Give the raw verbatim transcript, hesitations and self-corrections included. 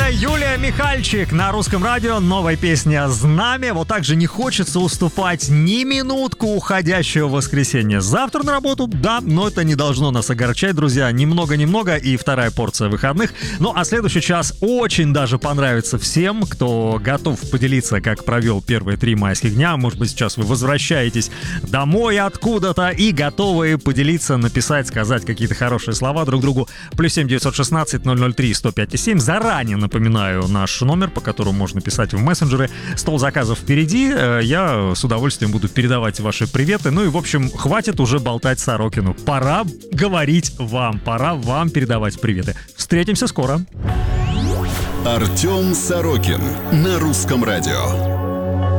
Это Юлия Михальчик на Русском радио. Новая песня «Знамя». Вот так же не хочется уступать ни минутку уходящего воскресенья. Завтра на работу, да, но это не должно нас огорчать, друзья. Немного-немного и вторая порция выходных. Ну а следующий час очень даже понравится всем, кто готов поделиться, как провел первые три майских дня. Может быть, сейчас вы возвращаетесь домой откуда-то и готовы поделиться, написать, сказать какие-то хорошие слова друг другу. Плюс семь девятьсот шестнадцать ноль ноль три сто пять и семь. Заранее напоминаю наш номер, по которому можно писать в мессенджеры. Стол заказов впереди. Я с удовольствием буду передавать ваши приветы. Ну и, в общем, хватит уже болтать Сорокину. Пора говорить вам. Пора вам передавать приветы. Встретимся скоро. Артем Сорокин на Русском радио.